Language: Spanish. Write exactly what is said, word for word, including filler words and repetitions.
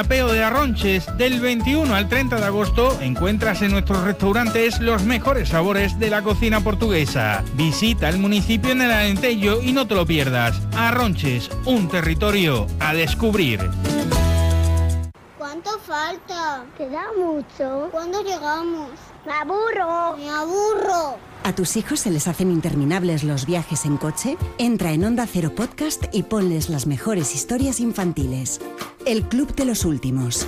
Apeo de Arronches, del veintiuno al treinta de agosto encuentras en nuestros restaurantes los mejores sabores de la cocina portuguesa. Visita el municipio en el Alentejo y no te lo pierdas. Arronches, un territorio a descubrir. ¿Cuánto falta? Queda mucho. ¿Cuándo llegamos? ¡Me aburro! ¡Me aburro! ¿A tus hijos se les hacen interminables los viajes en coche? Entra en Onda Cero Podcast y ponles las mejores historias infantiles. El Club de los Últimos.